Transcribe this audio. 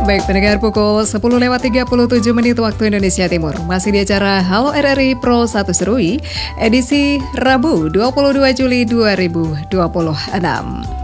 Baik pendengar, pukul 10:37 waktu Indonesia Timur. Masih di acara Halo RRI Pro 1 Serui, edisi Rabu 22 Juli 2026.